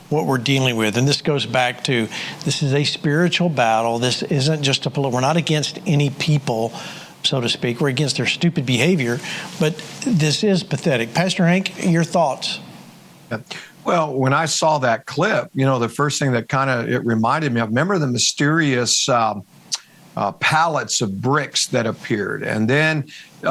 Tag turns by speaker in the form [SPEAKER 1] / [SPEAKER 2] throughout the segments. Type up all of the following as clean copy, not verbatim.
[SPEAKER 1] what we're dealing with. And this goes back to, this is a spiritual battle. This isn't just we're not against any people, so to speak. We're against their stupid behavior, but this is pathetic. Pastor Hank, your thoughts?
[SPEAKER 2] Well, when I saw that clip, the first thing that it reminded me of, remember the mysterious pallets of bricks that appeared, and then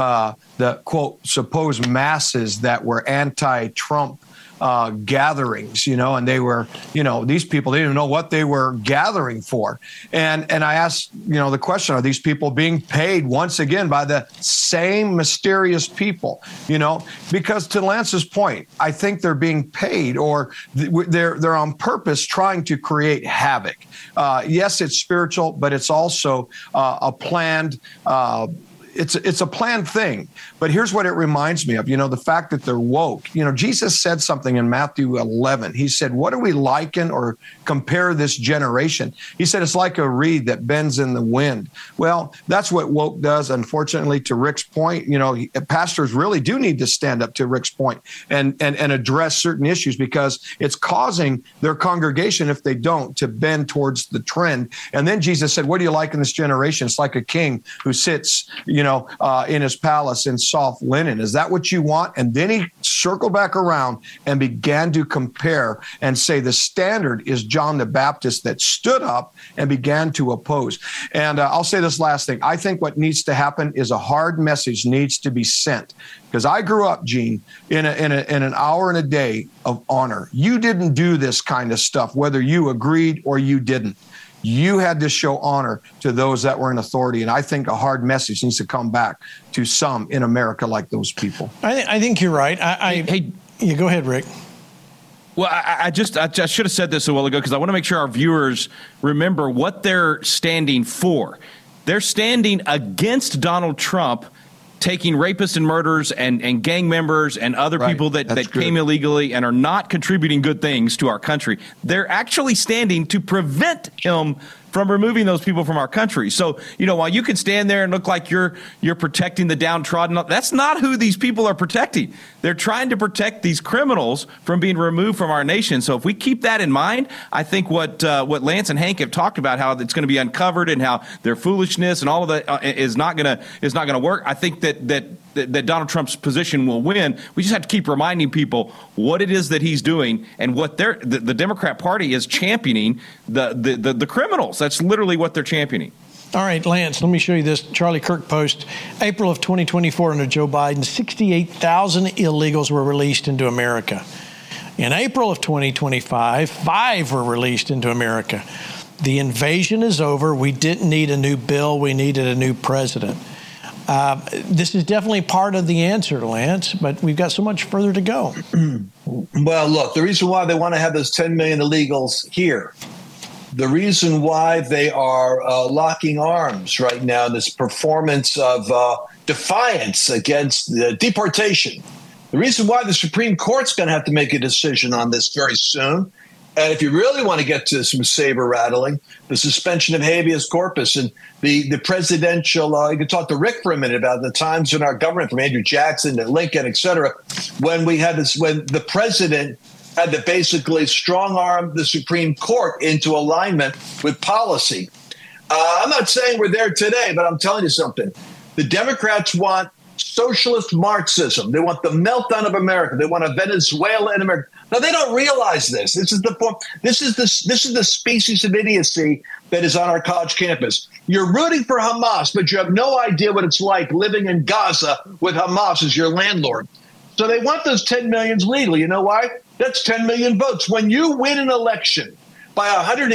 [SPEAKER 2] the quote supposed masses that were anti-Trump gatherings, and they were, these people, they didn't know what they were gathering for. And I asked, the question, are these people being paid once again by the same mysterious people, because to Lance's point, I think they're being paid, or they're on purpose trying to create havoc. Yes, it's spiritual, but it's also a planned It's a planned thing. But here's what it reminds me of, the fact that they're woke. Jesus said something in Matthew 11. He said, what do we liken or compare this generation? He said, it's like a reed that bends in the wind. Well, that's what woke does, unfortunately, to Rick's point. Pastors really do need to stand up to Rick's point and address certain issues, because it's causing their congregation, if they don't, to bend towards the trend. And then Jesus said, what do you like in this generation? It's like a king who sits, in his palace in soft linen. Is that what you want? And then he circled back around and began to compare and say the standard is John the Baptist that stood up and began to oppose. And I'll say this last thing. I think what needs to happen is a hard message needs to be sent. Because I grew up, Gene, in an hour and a day of honor. You didn't do this kind of stuff, whether you agreed or you didn't. You had to show honor to those that were in authority. And I think a hard message needs to come back to some in America like those people.
[SPEAKER 1] I think you're right. You go ahead, Rick.
[SPEAKER 3] Well, I should have said this a while ago, because I want to make sure our viewers remember what they're standing for. They're standing against Donald Trump taking rapists and murderers and gang members and other people that came illegally and are not contributing good things to our country. They're actually standing to prevent him from removing those people from our country. So, while you can stand there and look like you're protecting the downtrodden, that's not who these people are protecting. They're trying to protect these criminals from being removed from our nation. So if we keep that in mind, I think what Lance and Hank have talked about, how it's going to be uncovered and how their foolishness and all of that is not going to work. I think that Donald Trump's position will win. We just have to keep reminding people what it is that he's doing and what the Democrat Party is championing, the criminals. That's literally what they're championing.
[SPEAKER 1] All right, Lance, let me show you this. Charlie Kirk post, April of 2024 under Joe Biden, 68,000 illegals were released into America. In April of 2025, 5 were released into America. The invasion is over. We didn't need a new bill. We needed a new president. This is definitely part of the answer, Lance, but we've got so much further to go.
[SPEAKER 4] Well, look, the reason why they want to have those 10 million illegals here, the reason why they are locking arms right now in this performance of defiance against the deportation, the reason why the Supreme Court's going to have to make a decision on this very soon. And if you really want to get to some saber rattling, the suspension of habeas corpus and the presidential, you can talk to Rick for a minute about the times in our government, from Andrew Jackson to Lincoln, et cetera, when the president had to basically strong arm the Supreme Court into alignment with policy. I'm not saying we're there today, but I'm telling you something. The Democrats want socialist Marxism. They want the meltdown of America. They want a Venezuela in America. Now, they don't realize this. This is the species of idiocy that is on our college campus. You're rooting for Hamas, but you have no idea what it's like living in Gaza with Hamas as your landlord. So they want those 10 millions legal. You know why? That's 10 million votes. When you win an election by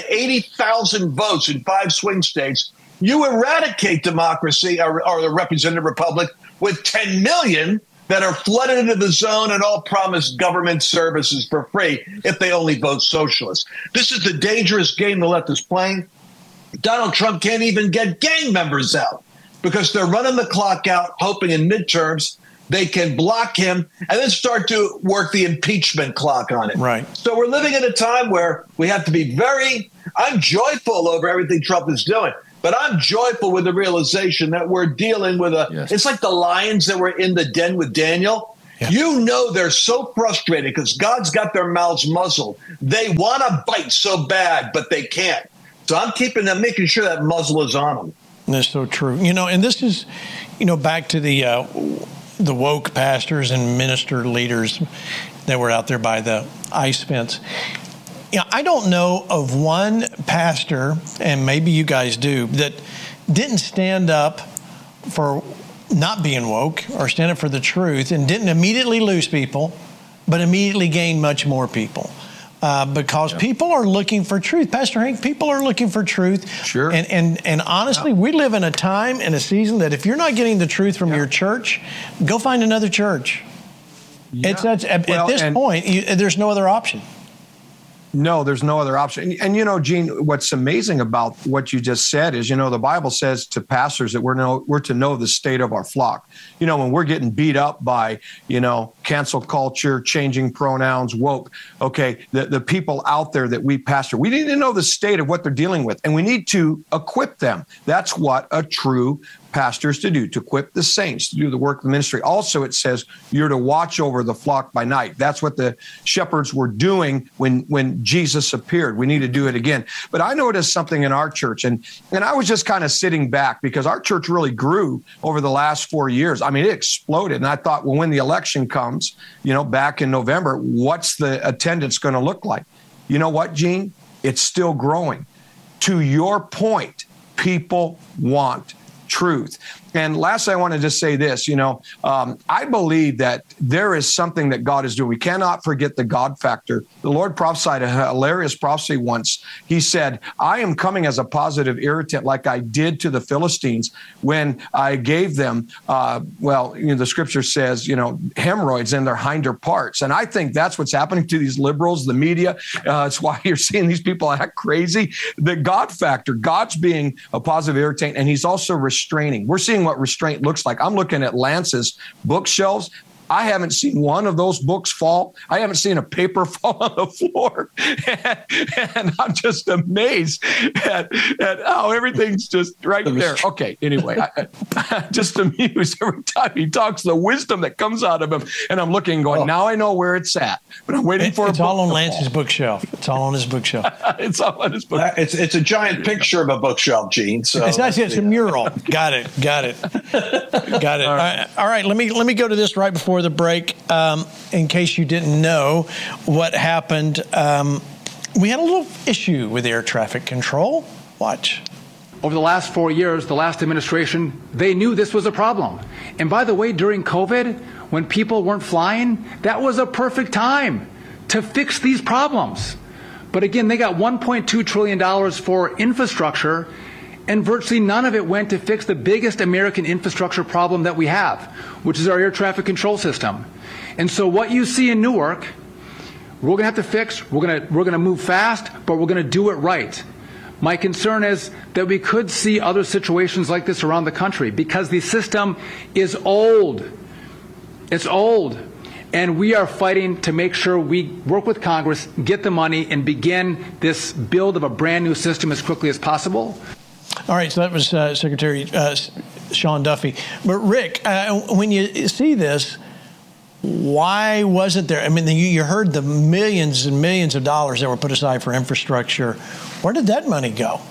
[SPEAKER 4] 180,000 votes in 5 swing states, you eradicate democracy or the representative republic with 10 million that are flooded into the zone and all promised government services for free if they only vote socialist. This is the dangerous game the left is playing. Donald Trump can't even get gang members out because they're running the clock out, hoping in midterms they can block him and then start to work the impeachment clock on it.
[SPEAKER 1] Right.
[SPEAKER 4] So we're living in a time where we have to be I'm joyful over everything Trump is doing, but I'm joyful with the realization that we're dealing with it's like the lions that were in the den with Daniel.
[SPEAKER 1] Yeah.
[SPEAKER 4] You know they're so frustrated because God's got their mouths muzzled. They want to bite so bad, but they can't. So I'm making sure that muzzle is on them.
[SPEAKER 1] That's so true. And this is, back to the woke pastors and minister leaders that were out there by the ice fence. I don't know of one pastor, and maybe you guys do, that didn't stand up for not being woke or stand up for the truth and didn't immediately lose people, but immediately gain much more people. Because people are looking for truth. Pastor Hank, people are looking for truth.
[SPEAKER 2] Sure.
[SPEAKER 1] And honestly, we live in a time and a season that if you're not getting the truth from your church, go find another church.
[SPEAKER 2] Yeah.
[SPEAKER 1] At this point, there's no other option.
[SPEAKER 2] No, there's no other option. And Gene, what's amazing about what you just said is, the Bible says to pastors that we're to know the state of our flock. When we're getting beat up by, cancel culture, changing pronouns, woke, okay, the people out there that we pastor, we need to know the state of what they're dealing with, and we need to equip them. That's what a true pastors to do, to equip the saints to do the work of the ministry. Also, it says you're to watch over the flock by night. That's what the shepherds were doing when Jesus appeared. We need to do it again. But I noticed something in our church, and I was just kind of sitting back because our church really grew over the last 4 years. I mean, it exploded. And I thought, well, when the election comes, back in November, what's the attendance going to look like? You know what, Gene? It's still growing. To your point, people want truth. And lastly, I want to just say this, I believe that there is something that God is doing. We cannot forget the God factor. The Lord prophesied a hilarious prophecy once. He said, I am coming as a positive irritant like I did to the Philistines when I gave them, the scripture says, hemorrhoids in their hinder parts. And I think that's what's happening to these liberals, the media. It's why you're seeing these people act crazy. The God factor, God's being a positive irritant, and he's also restraining. We're seeing what restraint looks like. I'm looking at Lance's bookshelves. I haven't seen one of those books fall. I haven't seen a paper fall on the floor. And I'm just amazed at how everything's just right there. Okay, anyway, I'm just amused every time he talks, the wisdom that comes out of him. And I'm looking going, now I know where it's at. But I'm waiting for
[SPEAKER 1] it's all on Lance's bookshelf. It's all on his bookshelf.
[SPEAKER 4] It's all on his bookshelf. It's a giant picture of a bookshelf, Gene. So
[SPEAKER 1] it's a mural. Got it. All right, let me go to this right before the break. In case you didn't know what happened, we had a little issue with air traffic control. Watch.
[SPEAKER 5] Over the last 4 years, the last administration, they knew this was a problem. And by the way, during COVID, when people weren't flying, that was a perfect time to fix these problems. But again, they got $1.2 trillion for infrastructure, and virtually none of it went to fix the biggest American infrastructure problem that we have, which is our air traffic control system. And so what you see in Newark, we're going to have to fix. We're going to move fast, but we're going to do it right. My concern is that we could see other situations like this around the country because the system is old. It's old. And we are fighting to make sure we work with Congress, get the money, and begin this build of a brand new system as quickly as possible.
[SPEAKER 1] All right, so that was Secretary Sean Duffy. But Rick, when you see this, why wasn't there? I mean, you heard the millions and millions of dollars that were put aside for infrastructure. Where did that money go?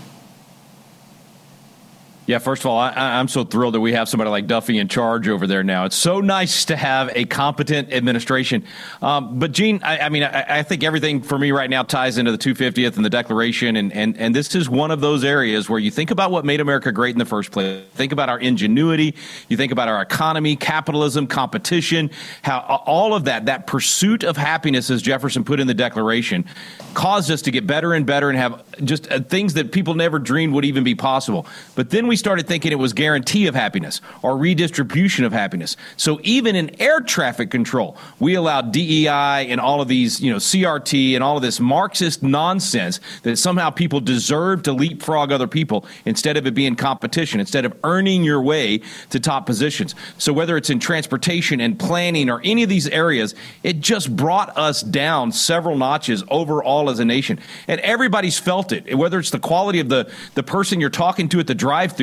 [SPEAKER 3] Yeah, first of all, I'm so thrilled that we have somebody like Duffy in charge over there now. It's so nice to have a competent administration. But, Gene, I think everything for me right now ties into the 250th and the Declaration, and this is one of those areas where you think about what made America great in the first place. Think about our ingenuity. You think about our economy, capitalism, competition, how all of that pursuit of happiness, as Jefferson put in the Declaration, caused us to get better and better and have just things that people never dreamed would even be possible. But then we started thinking it was guarantee of happiness or redistribution of happiness. So even in air traffic control, we allowed DEI and all of these, CRT and all of this Marxist nonsense that somehow people deserve to leapfrog other people instead of it being competition, instead of earning your way to top positions. So whether it's in transportation and planning or any of these areas, it just brought us down several notches overall as a nation. And everybody's felt it, whether it's the quality of the person you're talking to at the drive-thru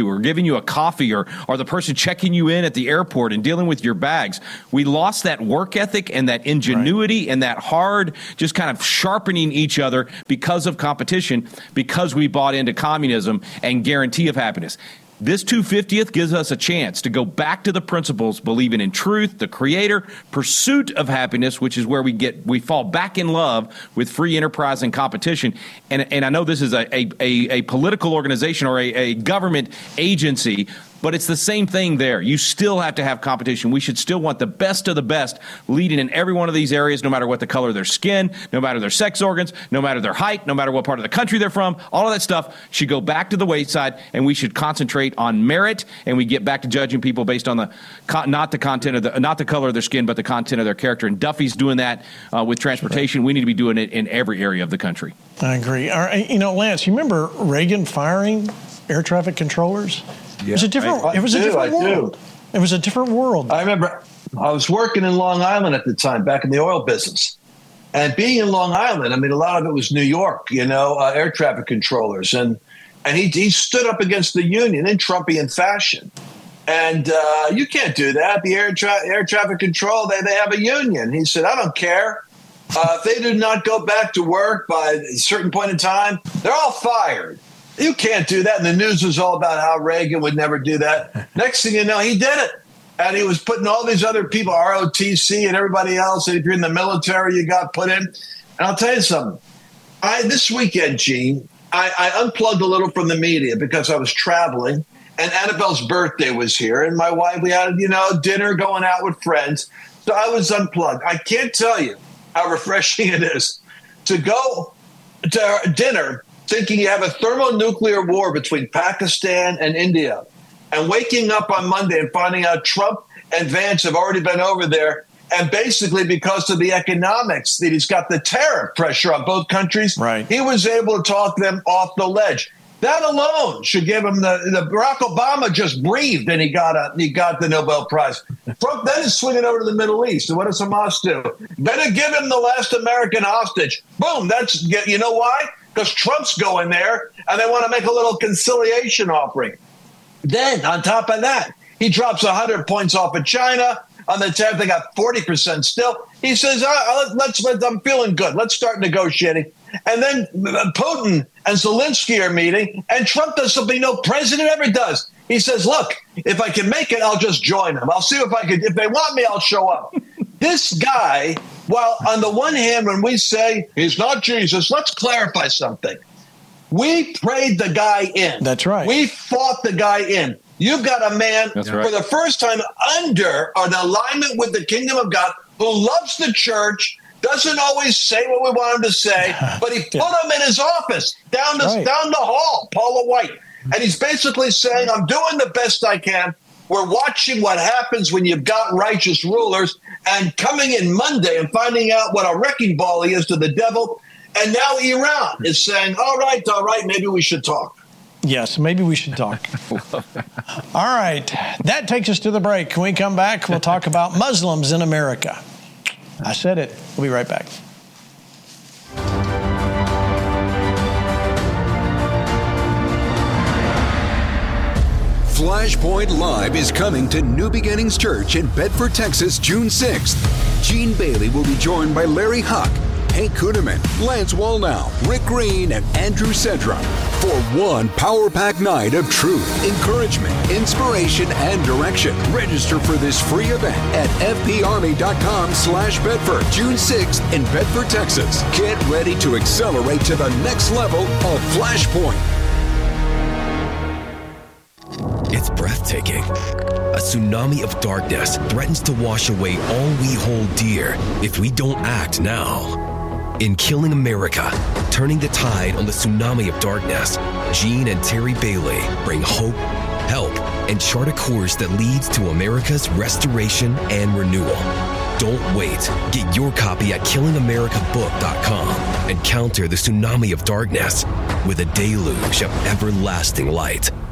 [SPEAKER 3] you, or giving you a coffee, or the person checking you in at the airport and dealing with your bags. We lost that work ethic and that ingenuity and that hard, just kind of sharpening each other because of competition, because we bought into communism and guarantee of happiness. This 250th gives us a chance to go back to the principles, believing in truth, the creator, pursuit of happiness, which is where we fall back in love with free enterprise and competition. And I know this is a political organization or a government agency, but it's the same thing there. You still have to have competition. We should still want the best of the best leading in every one of these areas, no matter what the color of their skin, no matter their sex organs, no matter their height, no matter what part of the country they're from. All of that stuff should go back to the wayside, and we should concentrate on merit, and we get back to judging people based on not the color of their skin, but the content of their character. And Duffy's doing that with transportation. We need to be doing it in every area of the country.
[SPEAKER 1] I agree. All right, Lance, you remember Reagan firing air traffic controllers? Yeah. It was a different world. It was a different world.
[SPEAKER 4] I remember I was working in Long Island at the time, back in the oil business. And being in Long Island, I mean, a lot of it was New York, air traffic controllers. And he stood up against the union in Trumpian fashion. And you can't do that. The air traffic control, they have a union. He said, I don't care. If they do not go back to work by a certain point in time, they're all fired. You can't do that. And the news was all about how Reagan would never do that. Next thing you know, he did it. And he was putting all these other people, ROTC and everybody else. And if you're in the military, you got put in. And I'll tell you something. This weekend, Gene, I unplugged a little from the media because I was traveling. And Annabelle's birthday was here. And my wife, we had, dinner, going out with friends. So I was unplugged. I can't tell you how refreshing it is to go to dinner thinking you have a thermonuclear war between Pakistan and India, and waking up on Monday and finding out Trump and Vance have already been over there. And basically, because of the economics, that he's got the tariff pressure on both countries, right, he was able to talk them off the ledge. That alone should give him the Barack Obama just breathed and he got the Nobel Prize. Trump then is swinging over to the Middle East. And what does Hamas do? Better give him the last American hostage. Boom. You know why? Because Trump's going there and they want to make a little conciliation offering. Then on top of that, he drops 100 points off of China. On the tariff, they got 40% still. He says, I'm feeling good. Let's start negotiating. And then Putin and Zelensky are meeting, and Trump does something no president ever does. He says, look, if I can make it, I'll just join them. I'll see if they want me, I'll show up. This guy, while on the one hand, when we say he's not Jesus, let's clarify something. We prayed the guy in.
[SPEAKER 1] That's right.
[SPEAKER 4] We fought the guy in. You've got a man for the first time under an alignment with the kingdom of God who loves the church, doesn't always say what we want him to say, but he put him in his office down the hall, Paula White. And he's basically saying, I'm doing the best I can. We're watching what happens when you've got righteous rulers, and coming in Monday and finding out what a wrecking ball he is to the devil. And now Iran is saying, all right, maybe we should talk.
[SPEAKER 1] Yes, maybe we should talk. All right. That takes us to the break. When we come back, we'll talk about Muslims in America. I said it. We'll be right back.
[SPEAKER 6] Flashpoint Live is coming to New Beginnings Church in Bedford, Texas, June 6th. Gene Bailey will be joined by Larry Huck, Hank Kuhneman, Lance Wallnau, Rick Green, and Andrew Sedra for one power-packed night of truth, encouragement, inspiration, and direction. Register for this free event at fparmy.com/Bedford, June 6th in Bedford, Texas. Get ready to accelerate to the next level of Flashpoint.
[SPEAKER 7] It's breathtaking. A tsunami of darkness threatens to wash away all we hold dear if we don't act now. In Killing America, turning the tide on the tsunami of darkness, Gene and Terry Bailey bring hope, help, and chart a course that leads to America's restoration and renewal. Don't wait. Get your copy at killingamericabook.com and counter the tsunami of darkness with a deluge of everlasting light.